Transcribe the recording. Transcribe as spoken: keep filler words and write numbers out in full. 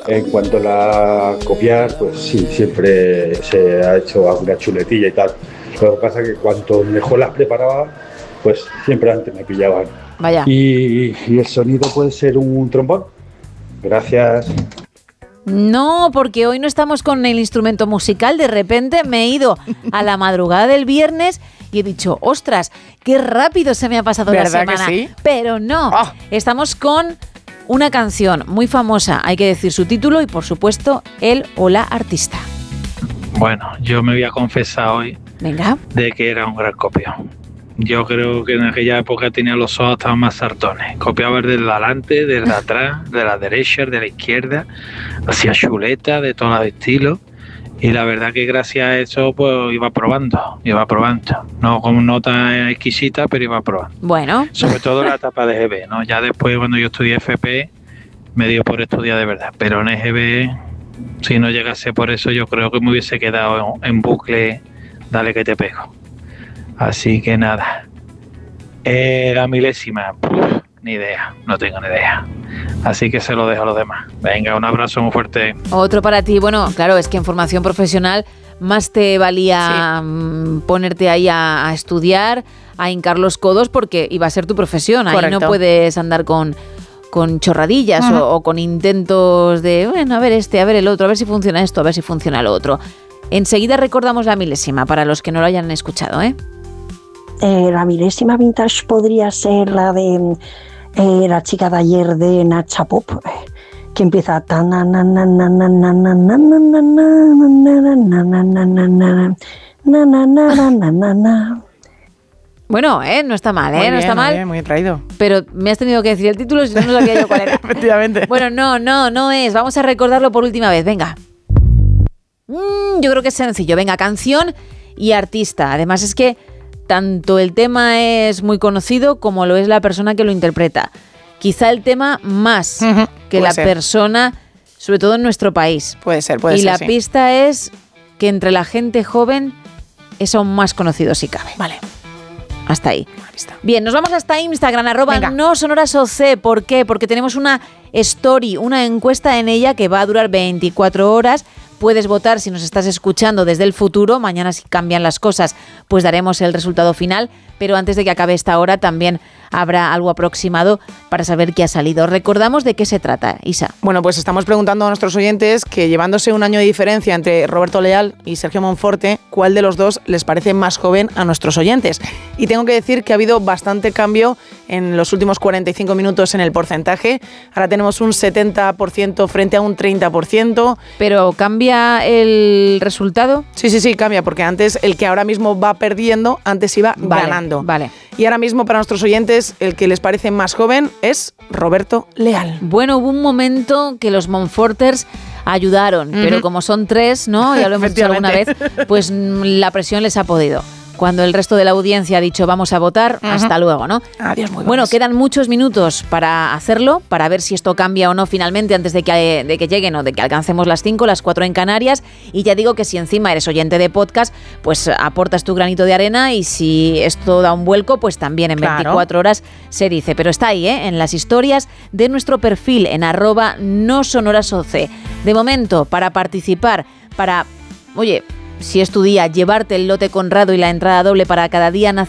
En cuanto a la copiar, pues sí, siempre se ha hecho alguna chuletilla y tal. Lo que pasa es que cuanto mejor las preparaba, pues siempre antes me pillaban. Vaya. Y, y el sonido puede ser un trombón. Gracias. No, porque hoy no estamos con el instrumento musical. De repente me he ido a la madrugada del viernes y he dicho, ostras, qué rápido se me ha pasado la semana. ¿Verdad que sí? Pero no, Oh. estamos con una canción muy famosa, hay que decir su título y por supuesto él o la artista. Bueno, yo me voy a confesar hoy Venga. de que era un gran copión. Yo creo que en aquella época tenía los ojos hasta más sartones. Copiaba desde adelante, desde atrás, de la derecha, de la izquierda. Hacía chuleta de todos los estilos. Y la verdad que gracias a eso pues iba probando, iba probando. No con nota exquisita, pero iba probando. Bueno. Sobre todo en la etapa de G B, ¿no? Ya después cuando yo estudié F P me dio por estudiar de verdad. Pero en G B, si no llegase por eso, yo creo que me hubiese quedado en bucle, dale que te pego. Así que nada. Eh, la milésima, puf, ni idea, no tengo ni idea. Así que se lo dejo a los demás. Venga, un abrazo muy fuerte. Otro para ti. Bueno, claro, es que en formación profesional más te valía sí. ponerte ahí a, a estudiar, a hincar los codos, porque iba a ser tu profesión. Ahí Correcto. no puedes andar con, con chorradillas uh-huh. o, o con intentos de, bueno, a ver este, a ver el otro, a ver si funciona esto, a ver si funciona lo otro. Enseguida recordamos la milésima para los que no lo hayan escuchado, ¿eh? Eh, la milésima vintage podría ser la de eh, la chica de ayer de Nacha Pop, eh, que empieza tan na na na na na na na na na na na na na na na. Bueno, eh, no está mal, eh, muy no bien, está mal. Muy bien, muy traído. Pero me has tenido que decir el título, si no, no sabía yo cuál era. Efectivamente. Bueno, no, no, no es. Vamos a recordarlo por última vez, venga. Mm, yo creo que es sencillo. Venga, canción y artista. Además es que tanto el tema es muy conocido como lo es la persona que lo interpreta. Quizá el tema más uh-huh. que puede la ser. persona, sobre todo en nuestro país. Puede ser, puede y ser. Y la sí. pista es que entre la gente joven es aún más conocido si cabe. Vale. Hasta ahí. Bien, nos vamos hasta Instagram, arroba no sonoras O C. ¿Por qué? Porque tenemos una story, una encuesta en ella que va a durar veinticuatro horas. Puedes votar si nos estás escuchando desde el futuro. Mañana, si cambian las cosas, pues daremos el resultado final. Pero antes de que acabe esta hora también habrá algo aproximado para saber qué ha salido. Recordamos de qué se trata, Isa. Bueno, pues estamos preguntando a nuestros oyentes que, llevándose un año de diferencia entre Roberto Leal y Sergio Monforte, ¿cuál de los dos les parece más joven a nuestros oyentes? Y tengo que decir que ha habido bastante cambio en los últimos cuarenta y cinco minutos en el porcentaje. Ahora tenemos un setenta por ciento frente a un treinta por ciento. ¿Pero cambia el resultado? Sí, sí, sí, cambia, porque antes el que ahora mismo va perdiendo, antes iba vale, ganando. Vale. Y ahora mismo para nuestros oyentes el que les parece más joven es Roberto Leal. Bueno, hubo un momento que los Monforters ayudaron, uh-huh. pero como son tres, ¿no? Ya lo hemos dicho alguna vez, pues la presión les ha podido. Cuando el resto de la audiencia ha dicho vamos a votar, uh-huh. hasta luego, ¿no? Adiós, muy buenas. Bueno, quedan muchos minutos para hacerlo, para ver si esto cambia o no finalmente antes de que, de que lleguen o de que alcancemos las cinco, las cuatro en Canarias. Y ya digo que si encima eres oyente de podcast, pues aportas tu granito de arena y si esto da un vuelco, pues también en claro. veinticuatro horas se dice. Pero está ahí, ¿eh? En las historias de nuestro perfil en arroba no sonoras O C. De momento, para participar, para... Oye... Si es tu día, llevarte el lote Conrado y la entrada doble para Cada Día Nace